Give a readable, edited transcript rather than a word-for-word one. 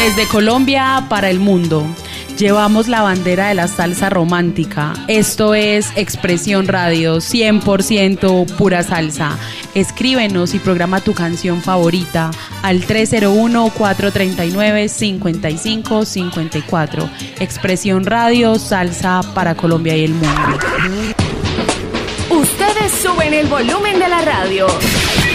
Desde Colombia para el mundo, llevamos la bandera de la salsa romántica. Esto es Expresión Radio, 100% pura salsa. Escríbenos y programa tu canción favorita al 301-439-5554. Expresión Radio, salsa para Colombia y el mundo. Ustedes suben el volumen de la radio.